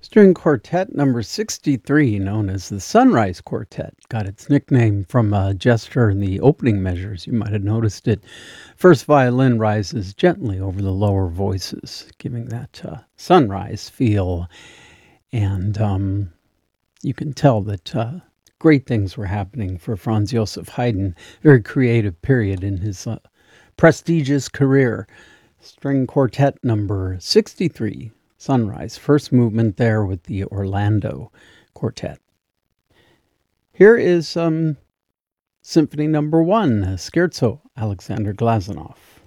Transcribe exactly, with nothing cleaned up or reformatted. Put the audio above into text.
String Quartet number sixty-three, known as the Sunrise Quartet, got its nickname from a gesture in the opening measures. You might have noticed it. First violin rises gently over the lower voices, giving that uh, sunrise feel. And um, you can tell that uh, great things were happening for Franz Joseph Haydn. Very creative period in his uh, prestigious career. String Quartet number sixty-three. Sunrise, first movement there with the Orlando Quartet. Here is um, Symphony Number One, Scherzo, Alexander Glazunov.